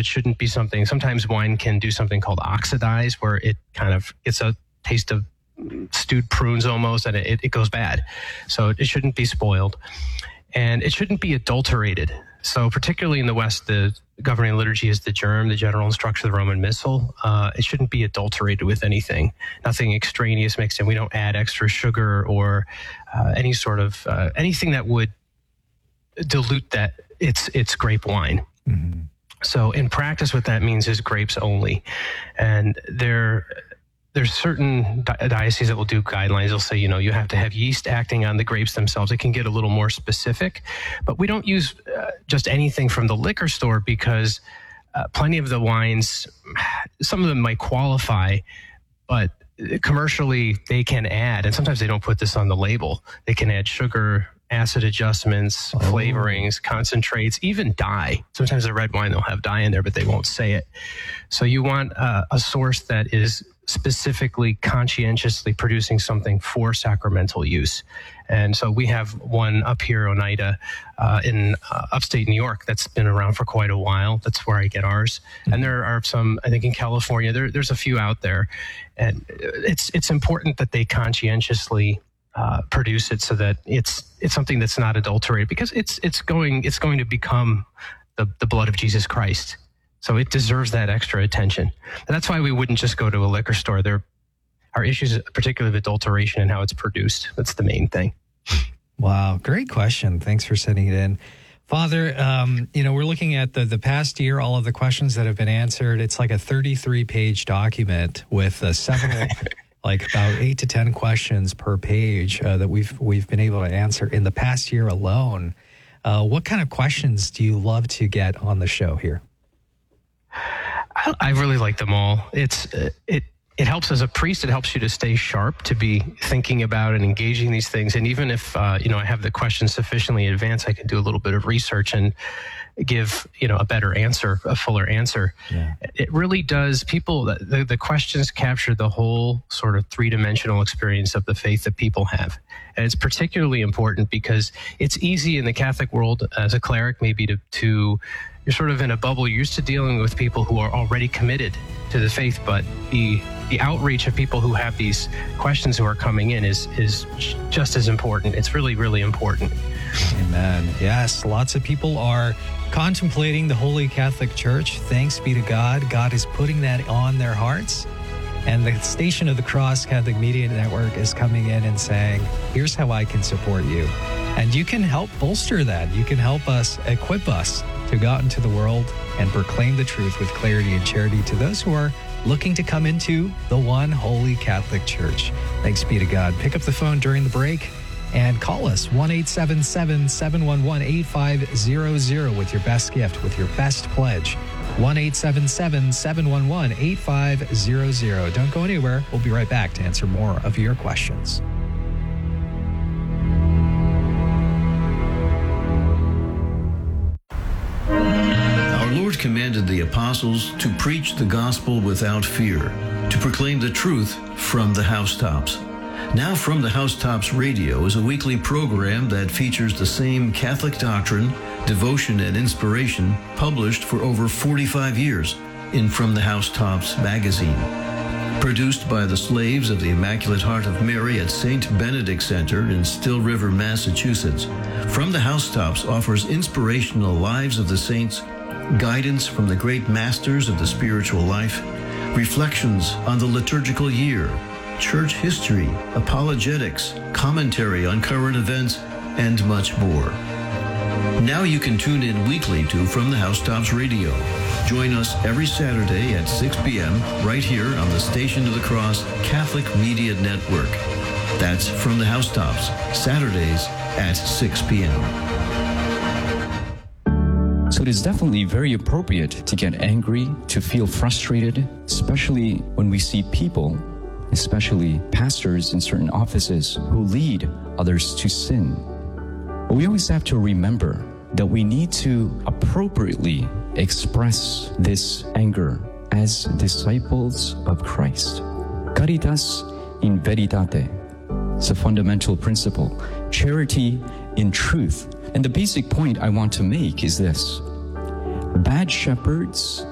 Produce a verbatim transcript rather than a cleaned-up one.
it shouldn't be something, sometimes wine can do something called oxidize, where it kind of gets a taste of stewed prunes almost, and it, it goes bad. So it shouldn't be spoiled. And it shouldn't be adulterated. So particularly in the West, the governing liturgy is the germ, the general instruction of the Roman Missal. Uh, it shouldn't be adulterated with anything, nothing extraneous mixed in. We don't add extra sugar or uh, any sort of, uh, anything that would dilute that it's, it's grape wine. Mm-hmm. So in practice, what that means is grapes only. And there, there's certain di- dioceses that will do guidelines. They'll say, you know, you have to have yeast acting on the grapes themselves. It can get a little more specific, but we don't use uh, just anything from the liquor store, because uh, plenty of the wines, some of them might qualify, but commercially they can add, and sometimes they don't put this on the label, they can add sugar, acid adjustments, oh. flavorings, concentrates, even dye. Sometimes the red wine, they'll have dye in there, but they won't say it. So you want uh, a source that is specifically conscientiously producing something for sacramental use. And so we have one up here, Oneida, uh, in uh, upstate New York, that's been around for quite a while. That's where I get ours. Mm-hmm. And there are some, I think in California, there, there's a few out there. And it's it's important that they conscientiously uh, produce it so that it's it's something that's not adulterated, because it's it's going it's going to become the, the blood of Jesus Christ. So it deserves that extra attention. And that's why we wouldn't just go to a liquor store. There are issues, particularly of adulteration and how it's produced. That's the main thing. Wow, great question. Thanks for sending it in. Father, um, you know, we're looking at the, the past year, all of the questions that have been answered. It's like a thirty-three page document with uh, several, like about eight to ten questions per page uh, that we've we've been able to answer in the past year alone. Uh, what kind of questions do you love to get on the show here? I, I really like them all. It's uh, it it helps as a priest. It helps you to stay sharp, to be thinking about and engaging these things. And even if uh, you know I have the questions sufficiently in advance, I can do a little bit of research and give you know a better answer, a fuller answer. Yeah. It really does. People, the, the questions capture the whole sort of three-dimensional experience of the faith that people have. And it's particularly important because it's easy in the Catholic world as a cleric maybe to to you're sort of in a bubble. You're used to dealing with people who are already committed to the faith, but the the outreach of people who have these questions who are coming in is is just as important. It's really, really important. Amen. Yes, lots of people are contemplating the Holy Catholic Church. Thanks be to God. God is putting that on their hearts. And the Station of the Cross Catholic Media Network is coming in and saying, here's how I can support you. And you can help bolster that. You can help us, equip us to go out into the world and proclaim the truth with clarity and charity to those who are looking to come into the one Holy Catholic Church. Thanks be to God. Pick up the phone during the break and call us, one eight seven seven, seven one one, eight five zero zero with your best gift, with your best pledge. one eight seven seven, seven one one, eight five zero zero. Don't go anywhere. We'll be right back to answer more of your questions. Our Lord commanded the apostles to preach the gospel without fear, to proclaim the truth from the housetops. Now From the Housetops Radio is a weekly program that features the same Catholic doctrine, devotion, and inspiration published for over forty-five years in From the Housetops magazine. Produced by the slaves of the Immaculate Heart of Mary at Saint Benedict Center in Still River, Massachusetts, From the Housetops offers inspirational lives of the saints, guidance from the great masters of the spiritual life, reflections on the liturgical year, church history, apologetics, commentary on current events, and much more. Now you can tune in weekly to From the Housetops Radio. Join us every Saturday at six p.m. right here on the Station of the Cross Catholic Media Network. That's From the Housetops, Saturdays at six p.m. So it is definitely very appropriate to get angry, to feel frustrated, especially when we see people, especially pastors in certain offices, who lead others to sin. But we always have to remember that we need to appropriately express this anger as disciples of Christ. Caritas in veritate. It's a fundamental principle. Charity in truth. And the basic point I want to make is this: bad shepherds